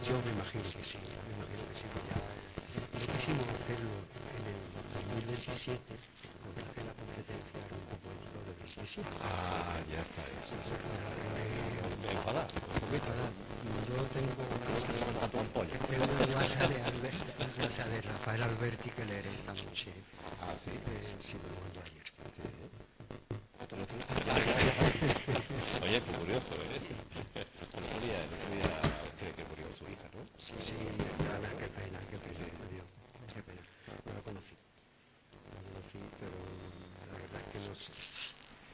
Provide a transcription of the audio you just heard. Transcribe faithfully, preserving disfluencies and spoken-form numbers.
Yo me imagino que sí, me imagino que sí, que ya eh, no quisimos hacerlo en el dos mil veintisiete, porque hacer la competencia era un poco el lo del diecisiete. Ah, ya está eso. Entonces fue al revés, Me enfada, un poquito. enfadar. Yo tengo un WhatsApp, Suelta tu ampolla. tengo un WhatsApp de, Albert, un WhatsApp de Rafael Alberti que leeré esta noche, Ah, sí. eh, si me lo mandó ayer. Sí. ¿Te lo tienes? Oye, qué curioso, ¿eh? El otro día, el otro día